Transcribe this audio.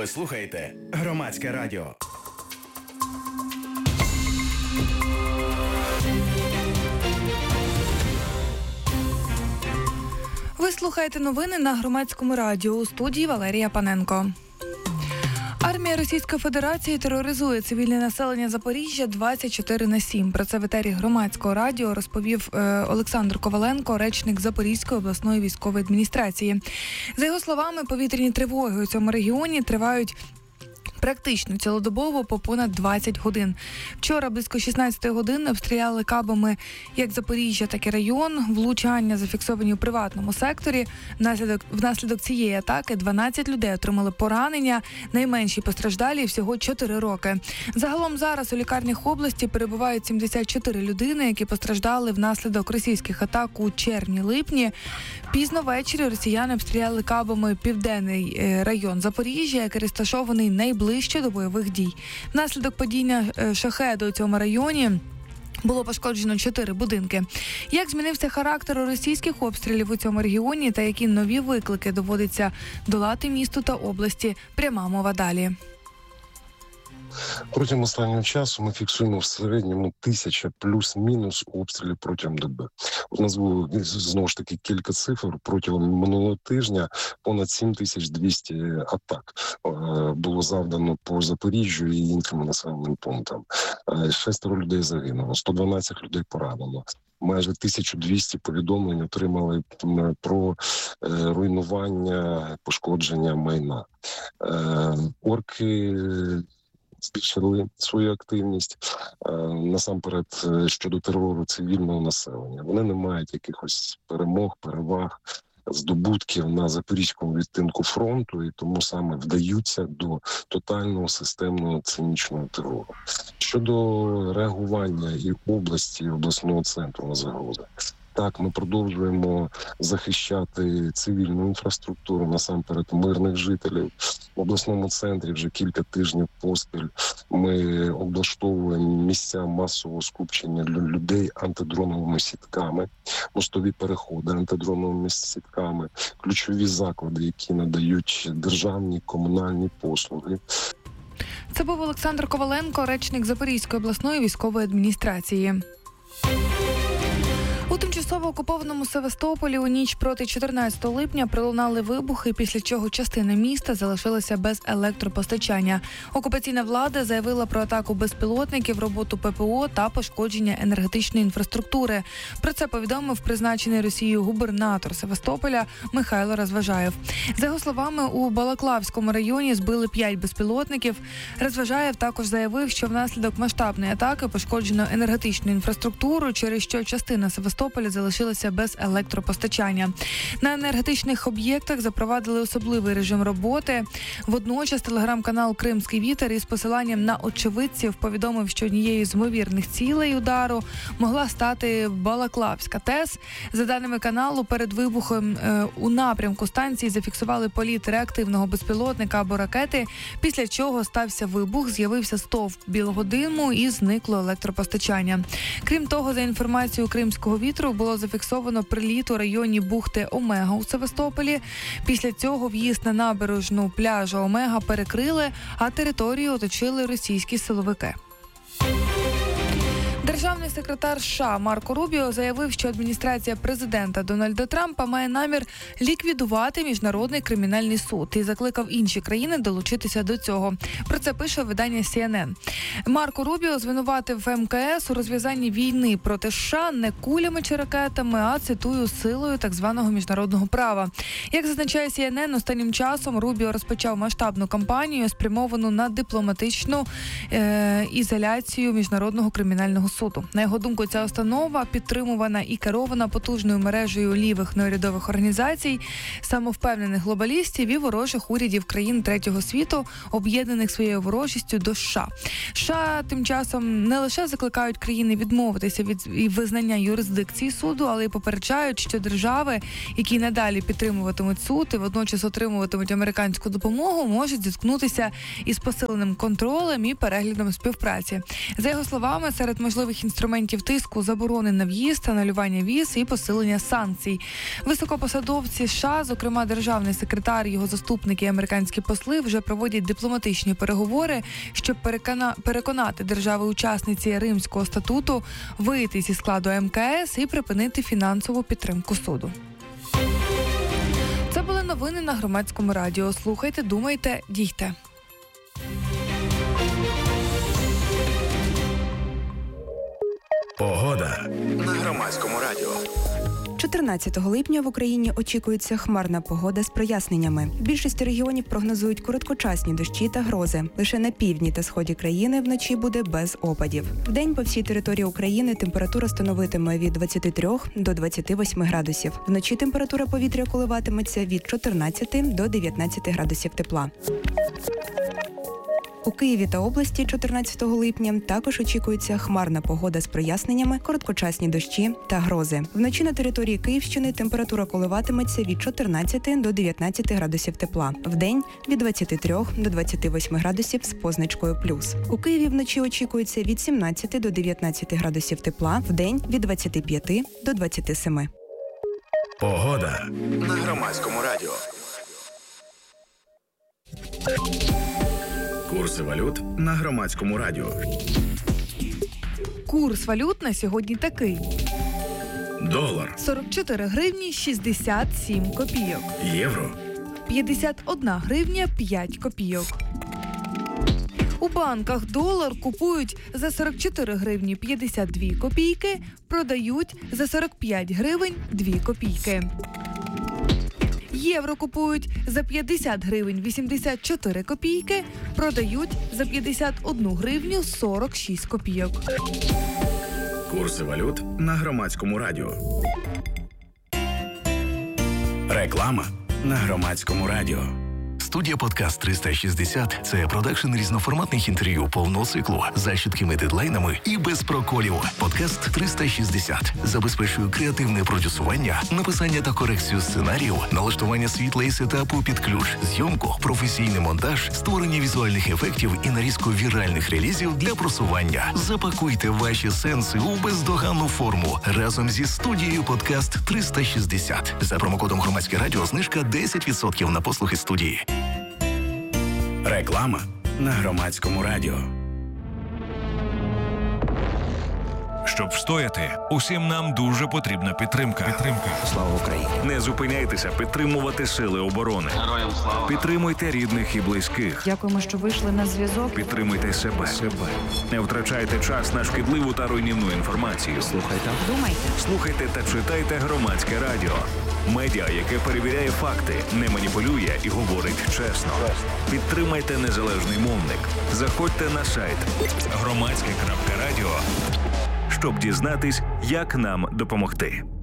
Ви слухаєте Громадське радіо. Ви слухаєте новини на Громадському радіо. У студії Валерія Паненко. Армія Російської Федерації тероризує цивільне населення Запоріжжя 24/7. Про це в етері Громадського радіо розповів Олександр Коваленко, речник Запорізької обласної військової адміністрації. За його словами, повітряні тривоги у цьому регіоні тривають практично цілодобово по понад 20 годин. Вчора близько 16 години обстріляли кабами як Запоріжжя, так і район. Влучання зафіксовані у приватному секторі. Внаслідок цієї атаки 12 людей отримали поранення. Найменші постраждалі всього 4 роки. Загалом зараз у лікарнях області перебувають 74 людини, які постраждали внаслідок російських атак у червні-липні. Пізно ввечері росіяни обстріляли кабами південний район Запоріжжя, який розташований найближче до бойових дій. Внаслідок падіння шахеду у цьому районі було пошкоджено 4 будинки. Як змінився характер російських обстрілів у цьому регіоні та які нові виклики доводиться долати місту та області? Пряма мова далі. Протягом останнього часу ми фіксуємо в середньому 1000 плюс-мінус обстрілів протягом доби. У нас було, знову ж таки, кілька цифр. Протягом минулого тижня понад 7200 атак було завдано по Запоріжжю і іншим населеним пунктам. 6 людей загинуло, 112 людей поранено. Майже 1200 повідомлень отримали про руйнування, пошкодження майна. Орки збільшили свою активність, насамперед щодо терору цивільного населення. Вони не мають якихось перемог, переваг, здобутків на запорізькому відтинку фронту і тому саме вдаються до тотального системного цинічного терору. Щодо реагування і області, і обласного центру на загрози. Так, ми продовжуємо захищати цивільну інфраструктуру, насамперед мирних жителів. В обласному центрі вже кілька тижнів поспіль ми облаштовуємо місця масового скупчення людей антидроновими сітками, мостові переходи антидроновими сітками, ключові заклади, які надають державні, комунальні послуги. Це був Олександр Коваленко, речник Запорізької обласної військової адміністрації. У тимчасово окупованому Севастополі у ніч проти 14 липня пролунали вибухи, після чого частина міста залишилася без електропостачання. Окупаційна влада заявила про атаку безпілотників, роботу ППО та пошкодження енергетичної інфраструктури. Про це повідомив призначений Росією губернатор Севастополя Михайло Розважаєв. За його словами, у Балаклавському районі збили 5 безпілотників. Розважаєв також заявив, що внаслідок масштабної атаки пошкоджено енергетичну інфраструктуру, через що частина Севастополя залишилася без електропостачання. На енергетичних об'єктах запровадили особливий режим роботи. Водночас телеграм-канал «Кримський вітер» із посиланням на очевидців повідомив, що однією з ймовірних цілей удару могла стати Балаклавська ТЕС. За даними каналу, перед вибухом у напрямку станції зафіксували політ реактивного безпілотника або ракети, після чого стався вибух, з'явився стовп білого диму і зникло електропостачання. Крім того, за інформацією «Кримського вітру» було зафіксовано приліт у районі бухти Омега у Севастополі. Після цього в'їзд на набережну пляжу Омега перекрили, а територію оточили російські силовики. Державний секретар США Марко Рубіо заявив, що адміністрація президента Дональда Трампа має намір ліквідувати Міжнародний кримінальний суд і закликав інші країни долучитися до цього. Про це пише видання CNN. Марко Рубіо звинуватив МКС у розв'язанні війни проти США не кулями чи ракетами, а, цитую, силою так званого міжнародного права. Як зазначає CNN, останнім часом Рубіо розпочав масштабну кампанію, спрямовану на дипломатичну ізоляцію Міжнародного кримінального суду. На його думку, ця установа, підтримувана і керована потужною мережею лівих неурядових організацій, самовпевнених глобалістів і ворожих урядів країн третього світу, об'єднаних своєю ворожістю до США. США тим часом не лише закликають країни відмовитися від визнання юрисдикції суду, але й попереджають, що держави, які надалі підтримуватимуть суд і водночас отримуватимуть американську допомогу, можуть зіткнутися із посиленим контролем і переглядом співпраці. За його словами, серед можливих нових інструментів тиску, заборони на в'їзд, анулювання віз і посилення санкцій. Високопосадовці США, зокрема державний секретар, його заступники і американські посли, вже проводять дипломатичні переговори, щоб переконати держави-учасниці Римського статуту вийти зі складу МКС і припинити фінансову підтримку суду. Це були новини на Громадському радіо. Слухайте, думайте, дійте. Погода на Громадському радіо. 14 липня в Україні очікується хмарна погода з проясненнями. В більшості регіонів прогнозують короткочасні дощі та грози. Лише на півдні та сході країни вночі буде без опадів. Вдень по всій території України температура становитиме від 23 до 28 градусів. Вночі температура повітря коливатиметься від 14 до 19 градусів тепла. У Києві та області 14 липня також очікується хмарна погода з проясненнями, короткочасні дощі та грози. Вночі на території Київщини температура коливатиметься від 14 до 19 градусів тепла. Вдень – від 23 до 28 градусів з позначкою плюс. У Києві вночі очікується від 17 до 19 градусів тепла, вдень – від 25 до 27. Погода на Громадському радіо. Курси валют на Громадському радіо. Курс валют на сьогодні такий. Долар. 44 гривні 67 копійок. Євро. 51 гривня 5 копійок. У банках долар купують за 44 гривні 52 копійки, продають за 45 гривень 2 копійки. Євро купують за 50 гривень 84 копійки, продають за 51 гривню 46 копійок. Курси валют на Громадському радіо. Реклама на Громадському радіо. Студія «Подкаст 360» – це продакшн різноформатних інтерв'ю повного циклу за чіткими дедлайнами і без проколів. «Подкаст 360» забезпечує креативне продюсування, написання та корекцію сценаріїв, налаштування світла і сетапу під ключ, зйомку, професійний монтаж, створення візуальних ефектів і нарізку віральних релізів для просування. Запакуйте ваші сенси у бездоганну форму разом зі студією «Подкаст 360». За промокодом «Громадське радіо» знижка 10% на послуги студії. Реклама на Громадському радіо. Щоб встояти, усім нам дуже потрібна підтримка. Слава Україні! Не зупиняйтеся підтримувати сили оборони. Героям слава! Підтримуйте рідних і близьких. Дякуємо, що вийшли на зв'язок. Підтримуйте себе. Не втрачайте час на шкідливу та руйнівну інформацію. Слухайте та читайте Громадське радіо. Медіа, яке перевіряє факти, не маніпулює і говорить чесно. Підтримайте незалежний мовник. Заходьте на сайт громадське.радіо, щоб дізнатись, як нам допомогти.